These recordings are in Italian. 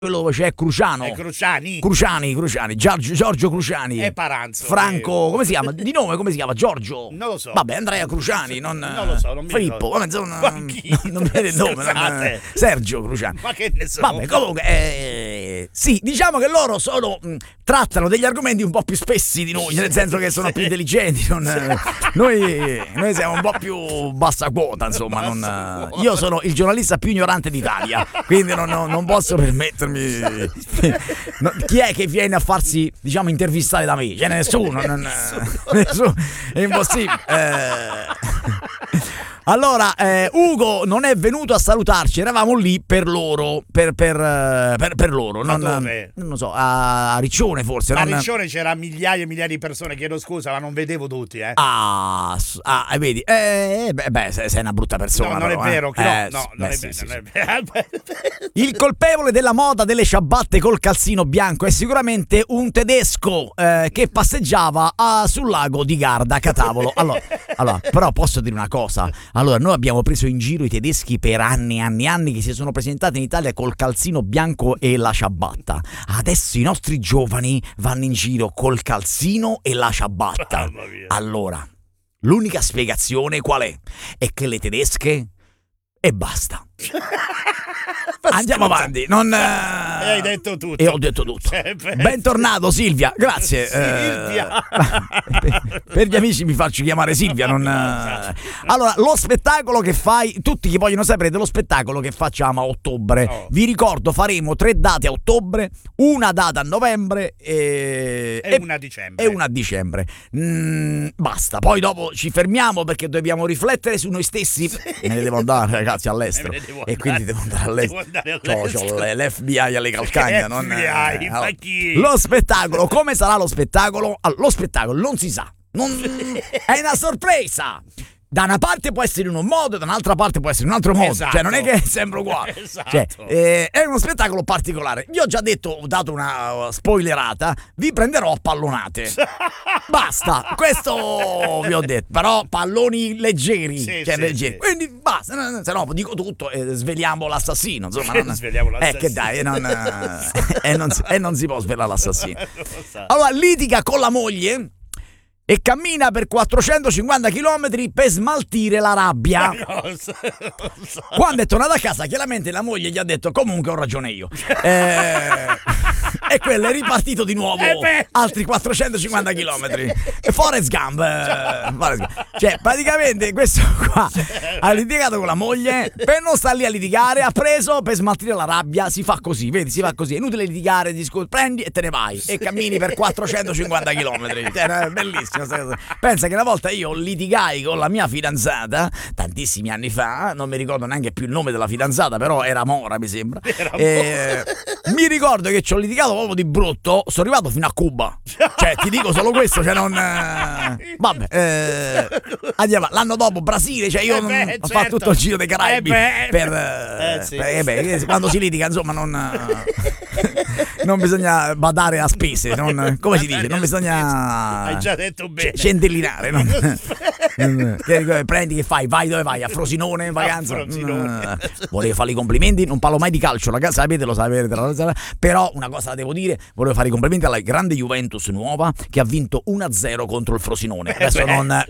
quello dove c'è Cruciano. Cruciani. Giorgio Cruciani. E Paranzo. Franco, come si chiama? Di nome come si chiama? Giorgio? Non lo so. Vabbè, Andrea Cruciani, non lo so, non mi Filippo, ricordo. non mi viene il nome. Sergio Cruciani. Ma che ne so. Vabbè, comunque, sì, diciamo che loro trattano degli argomenti un po' più spessi di noi, nel senso che sono più intelligenti. Noi siamo un po' più bassa quota, insomma. Io sono il giornalista più ignorante d'Italia, quindi non posso permettermi. Chi è che viene a farsi, diciamo, intervistare da me? Nessuno. Nessuno. È impossibile. Allora, Ugo non è venuto a salutarci, eravamo lì per loro, per loro. Dove? Non lo so, a Riccione forse. A Riccione c'era migliaia e migliaia di persone, chiedo scusa, ma non vedevo tutti, vedi, sei una brutta persona. No, non però, è vero, non è vero. Il colpevole della moda delle ciabatte col calzino bianco è sicuramente un tedesco che passeggiava sul lago di Garda, Catavolo. Allora, però posso dire una cosa. Allora, noi abbiamo preso in giro i tedeschi per anni e anni e anni, che si sono presentati in Italia col calzino bianco e la ciabatta. Adesso i nostri giovani vanno in giro col calzino e la ciabatta. Allora, l'unica spiegazione qual è? È che le tedesche e basta. Andiamo avanti. Hai detto tutto. E ho detto tutto. Bentornato Silvia, grazie. Silvia. Per gli amici mi faccio chiamare Silvia. Allora, lo spettacolo che fai, tutti che vogliono sapere dello spettacolo che facciamo a ottobre. Vi ricordo, faremo 3 date a ottobre, una data a novembre e una a dicembre. E una a dicembre. Basta, poi dopo ci fermiamo perché dobbiamo riflettere su noi stessi. Me ne devo andare, ragazzi, all'estero. E quindi devo andare all'estero. C'ho l'FBI alle calcagna. Ma chi? Lo spettacolo, come sarà lo spettacolo? Allora, lo spettacolo non si sa. È una sorpresa. Da una parte può essere in un modo, da un'altra parte può essere in un altro modo. Esatto. Cioè, non è che è sempre uguale. Esatto. Cioè, è uno spettacolo particolare. Io ho già detto, ho dato una spoilerata, vi prenderò a pallonate. Basta, questo vi ho detto. Però palloni leggeri. Leggeri. Quindi basta, se no dico tutto e sveliamo l'assassino. Insomma, sveliamo l'assassino. Che dai, non si può svelare l'assassino. Allora, litiga con la moglie e cammina per 450 km per smaltire la rabbia. Quando è tornato a casa, chiaramente la moglie gli ha detto: comunque ho ragione io. E quello è ripartito di nuovo altri 450 km. Forrest Gump. Cioè, praticamente questo qua ha litigato con la moglie, per non star lì a litigare ha preso per smaltire la rabbia. Si fa così, vedi, si fa così. È inutile litigare, prendi e te ne vai e cammini per 450 km. Cioè, bellissimo. Pensa che una volta io litigai con la mia fidanzata tantissimi anni fa, non mi ricordo neanche più il nome della fidanzata, però era Mora, mi sembra. Mi ricordo che ci ho litigato proprio di brutto, sono arrivato fino a Cuba. Cioè, ti dico solo questo, cioè non vabbè, andiamo. L'anno dopo Brasile, cioè io ho fatto tutto il giro dei Caraibi quando si litiga, insomma, non bisogna badare a spese, come si dice, non bisogna. Hai già detto bene. Centellinare, prendi, che fai? Vai dove vai? A Frosinone in vacanza? Volevo fare i complimenti, non parlo mai di calcio, ragazzi, sapete, lo sapete, però una cosa la devo dire, volevo fare i complimenti alla grande Juventus nuova che ha vinto 1-0 contro il Frosinone. Adesso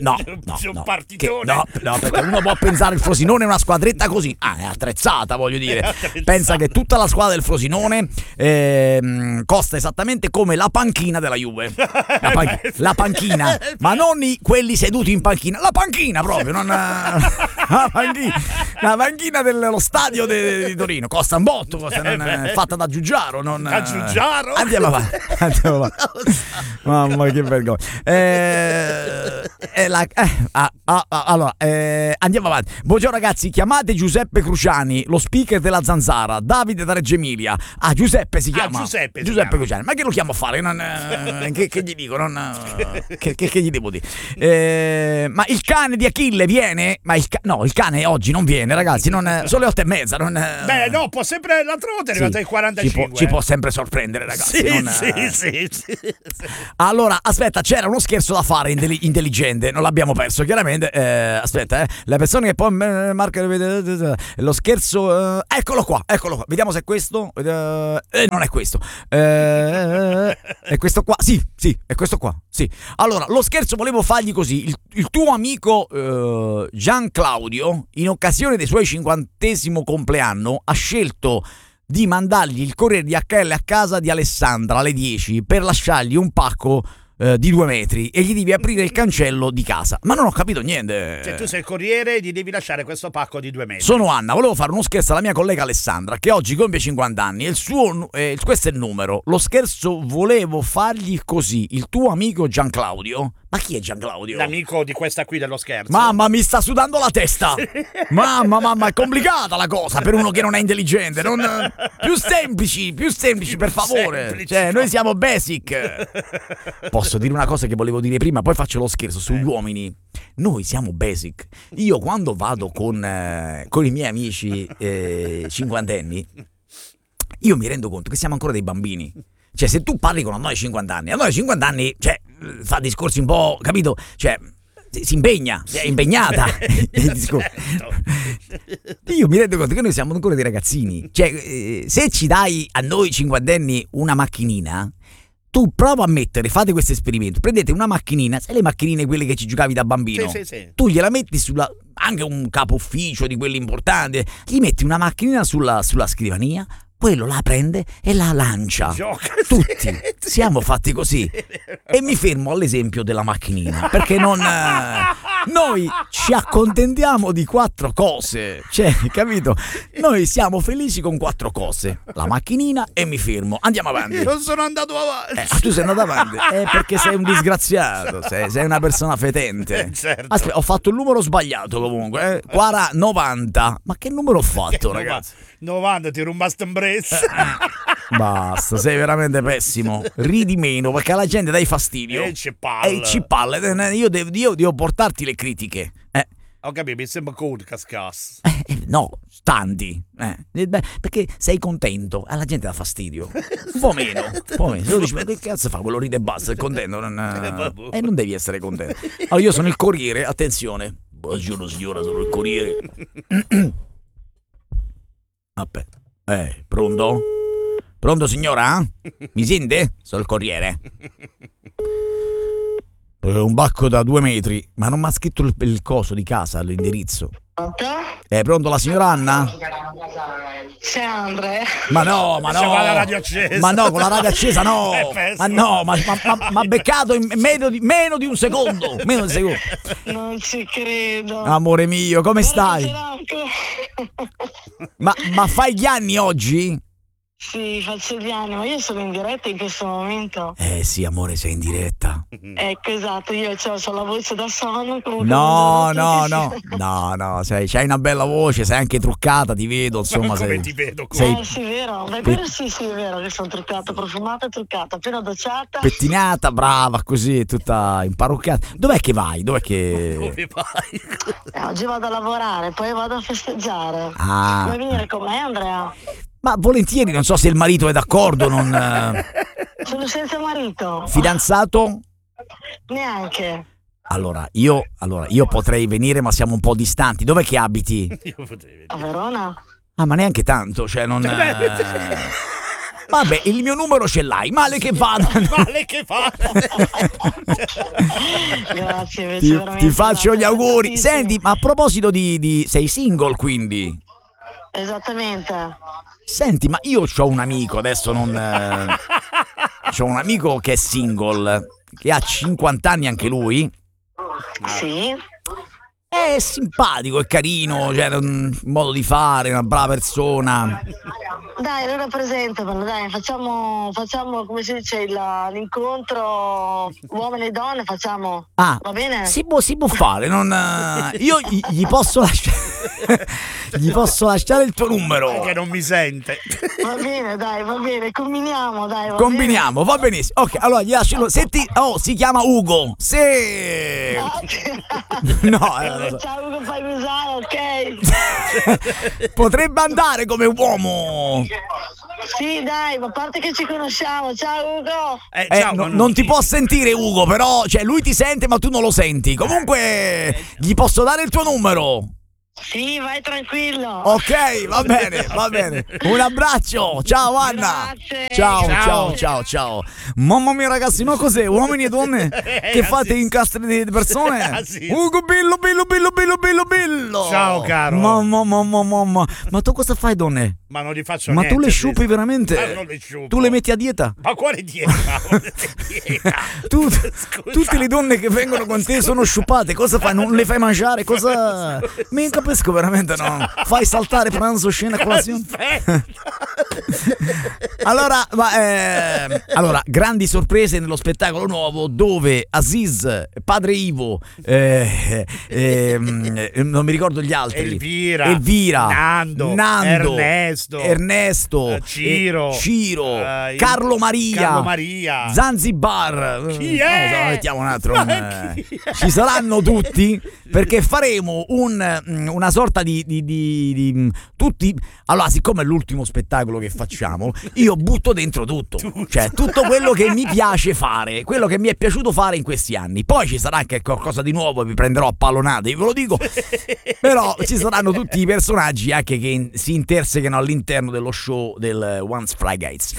perché uno può pensare il Frosinone è una squadretta così, è attrezzata, voglio dire. Pensa che tutta la squadra del Frosinone costa esattamente come la panchina della Juve. La panchina, ma non quelli seduti in panchina, la panchina proprio, non la panchina dello stadio di Torino costa un botto, fatta da Giugiaro, andiamo avanti. Mamma, che vergogna. Allora, andiamo avanti. Buongiorno ragazzi, chiamate Giuseppe Cruciani, lo speaker della Zanzara, Davide da Reggio Emilia. Giuseppe si chiama. Giuseppe Cruciani. Ma che lo chiamo a fare? Che gli dico? Che gli devo dire? Ma il cane di Achille viene? Ma no, il cane oggi non viene, ragazzi. Sono le 8:30. Beh, no, può sempre. L'altra volta è arrivato ai 45. Ci può sempre sorprendere, ragazzi. Sì. Allora, aspetta, c'era uno scherzo da fare intelligente. Non l'abbiamo perso, chiaramente. Aspetta, le persone che poi marcano lo scherzo. Eccolo qua. Vediamo se è questo. Non è questo. È questo qua. Sì, è questo qua. Sì. Allora, lo scherzo volevo fargli così. Il tuo amico Gian Claudio, in occasione dei suoi 50° compleanno, ha scelto di mandargli il corriere di DHL a casa di Alessandra alle 10 per lasciargli un pacco di 2 metri e gli devi aprire il cancello di casa. Ma non ho capito niente. Cioè tu sei il corriere e gli devi lasciare questo pacco di 2 metri. Sono Anna, volevo fare uno scherzo alla mia collega Alessandra che oggi compie 50 anni e questo è il numero. Lo scherzo volevo fargli così. Il tuo amico Gian Claudio. Ma chi è Gian Claudio? L'amico di questa qui dello scherzo. Mamma, mi sta sudando la testa. Mamma, è complicata la cosa per uno che non è intelligente. Più semplici, per favore. Semplici, cioè, noi siamo basic. Posso dire una cosa che volevo dire prima, poi faccio lo scherzo sugli uomini. Noi siamo basic. Io quando vado con i miei amici 50enni, io mi rendo conto che siamo ancora dei bambini. Cioè, se tu parli con noi 50 anni, a noi 50 anni, cioè, fa discorsi un po', capito? Cioè, si impegna, è impegnata. Io mi rendo conto che noi siamo ancora dei ragazzini. Cioè, se ci dai a noi 50enni una macchinina, tu prova a fate questo esperimento, prendete una macchinina, sai le macchinine quelle che ci giocavi da bambino? Sì. Tu gliela metti anche un capo ufficio di quelli importanti, gli metti una macchinina sulla scrivania, quello la prende e la lancia. Tutti siamo fatti così. E mi fermo all'esempio della macchinina, perché noi ci accontentiamo di 4 cose. Cioè, capito? Noi siamo felici con 4 cose. La macchinina e mi fermo. Andiamo avanti. Io sono andato avanti. Tu sei andato avanti. Perché sei un disgraziato. Sei una persona fetente. Certo. Aspetta, ho fatto il numero sbagliato comunque. 90. Ma che numero ho fatto, ragazzi? 90, ti rubaste un brezzo. Basta, sei veramente pessimo. Ridi meno perché alla gente dai fastidio. E ci palle. Io devo portarti le critiche. Ho capito, mi sembra cool cascas. No, tanti. Perché sei contento, alla gente dà fastidio. Un po' meno. Se lo dici, ma che cazzo fa? Quello ride e basta, è contento. Non devi essere contento. Allora, io sono il corriere, attenzione. Buongiorno signora, sono il corriere. Aspetta. Pronto? Pronto signora? Mi sente? Sono il corriere. Un bacco da 2 metri, ma non mi ha scritto il coso di casa, l'indirizzo. Pronto la signora Anna? C'è Andrea. Ma no. Con la radio accesa. Ma no, con la radio accesa no. Ma no, ma beccato in meno di un secondo. Non ci credo. Amore mio, come stai? Ma fai gli anni oggi? Sì, faccio gli anni, ma io sono in diretta in questo momento. Sì, amore, sei in diretta. Ecco, esatto, io ho la voce da sonno. No, c'hai una bella voce, sei anche truccata, ti vedo, insomma. Ti vedo? Sì, vero. Beh, quello sì, è vero che sono truccata, profumata e truccata, appena docciata. Pettinata, brava, così, tutta imparuccata. Dov'è che vai? Dove vai? Oggi vado a lavorare, poi vado a festeggiare. Vuoi venire con me, Andrea? Ma volentieri, non so se il marito è d'accordo, Sono senza marito. Fidanzato? Neanche. Allora, io potrei venire, ma siamo un po' distanti. Dov'è che abiti? Io potrei venire. A Verona? Ah, ma neanche tanto, cioè non... Vabbè, il mio numero ce l'hai, male che vada. Grazie, ti faccio gli auguri. Senti, ma a proposito di sei single quindi? Esattamente. Senti, ma io c'ho un amico, adesso non... c'ho un amico che è single, che ha 50 anni anche lui. Sì. È simpatico, è carino, cioè un modo di fare, una brava persona. Dai, allora presentamelo, dai, facciamo come si dice l'incontro uomini e donne, facciamo. Va bene? Si può fare, io gli posso lasciare. Gli posso lasciare il tuo numero? Che non mi sente. Va bene, dai, va bene, combiniamo, dai. Combiniamo, va benissimo. Ok, allora gli lascio. Senti, si chiama Ugo. Sì. No, Ciao Ugo, fai usare, ok? potrebbe andare come uomo. Sì, dai, ma a parte che ci conosciamo, ciao Ugo. Ciao, Non ti può sentire Ugo, però, cioè lui ti sente ma tu non lo senti. Comunque gli posso dare il tuo numero? Sì, vai tranquillo. Ok, va bene, va bene. Un abbraccio, ciao Anna. Grazie. Ciao. Mamma mia ragazzi, ma cos'è? Uomini e donne che fate incastri di persone? Sì. Ugo Billo. Ciao caro. Mamma. Ma tu cosa fai, donne? Ma non gli faccio Ma niente. tu le sciupi veramente? Ma non le sciupo. Tu le metti a dieta? Ma quale dieta? Tutte le donne che vengono con te sono sciupate. Cosa fai? Non le fai mangiare? Cosa? Mi capisco veramente, no? Fai saltare pranzo, cena, colazione. Allora, grandi sorprese nello spettacolo nuovo dove Aziz, Padre Ivo, non mi ricordo gli altri. Elvira, Nando, Ernesto, Ciro, Carlo Maria, Zanzibar. Chi è? Mettiamo un altro. Ci saranno tutti perché faremo una sorta di tutti. Allora, siccome è l'ultimo spettacolo che facciamo, io butto dentro tutto. Cioè, tutto quello che mi piace fare, quello che mi è piaciuto fare in questi anni. Poi ci sarà anche qualcosa di nuovo, vi prenderò a pallonate, ve lo dico. Però ci saranno tutti i personaggi anche che si intersecano all'interno dello show del Once Fly Guys.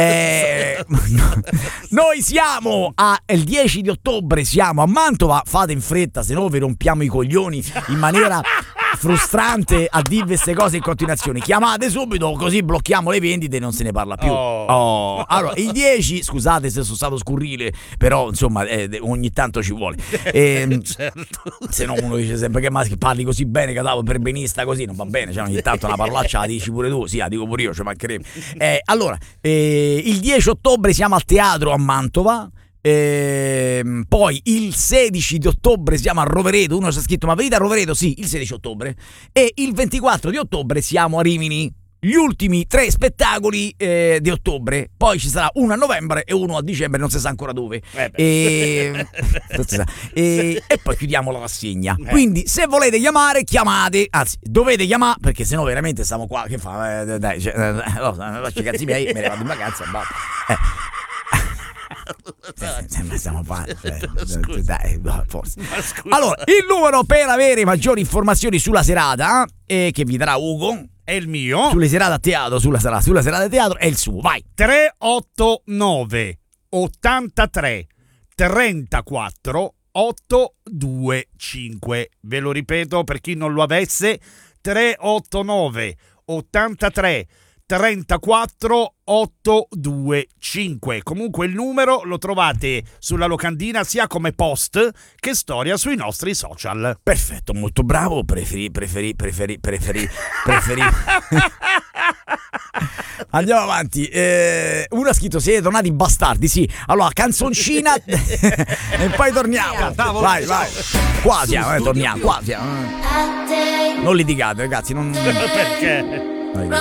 Noi siamo il 10 di ottobre, siamo a Mantova. Fate in fretta, se no vi rompiamo i coglioni in maniera frustrante a dirvi queste cose in continuazione. Chiamate subito, così blocchiamo le vendite e non se ne parla più. Allora, il 10, scusate se sono stato scurrile, però insomma ogni tanto ci vuole. Certo. Se no uno dice sempre che parli così bene, che per benista così non va bene, cioè ogni tanto una parolaccia la dici pure tu. Sì, la dico pure io, ci mancherebbe. Allora, il 10 ottobre siamo al teatro a Mantova. Poi il 16 di ottobre siamo a Rovereto. Uno si è scritto: ma venite a Rovereto? Sì, il 16 ottobre. E il 24 di ottobre siamo a Rimini. Gli ultimi 3 spettacoli di ottobre. Poi ci sarà uno a novembre e uno a dicembre, non si sa ancora dove. E poi chiudiamo la rassegna. Quindi se volete chiamare, chiamate. Anzi, dovete chiamare, perché sennò veramente stiamo qua. Che fa? Dai, faccio i cazzi miei, me ne vado in vacanza. Ma stiamo qua, dai, forse. Allora, il numero per avere maggiori informazioni sulla serata che vi darà Ugo è il mio. Sulle serate a teatro, sulla serata di teatro è il suo. Vai. 389 83 34 825. Ve lo ripeto per chi non lo avesse: 389 83 34 825. Comunque il numero lo trovate sulla locandina sia come post che storia sui nostri social. Perfetto, molto bravo. Preferì. Andiamo avanti. Uno ha scritto: siete tornati bastardi. Sì, allora canzoncina e poi torniamo. Vai. Qua siamo, torniamo. Qua siamo. Non litigate, ragazzi. Non... Perché?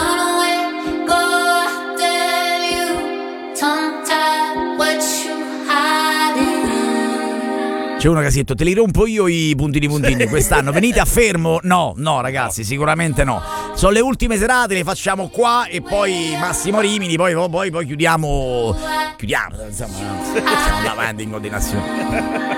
C'è uno che ha scritto: te li rompo io i puntini quest'anno, venite a Fermo. No ragazzi, sicuramente no. Sono le ultime serate, le facciamo qua e poi Massimo Rimini, poi chiudiamo, insomma, siamo davanti in continuazione.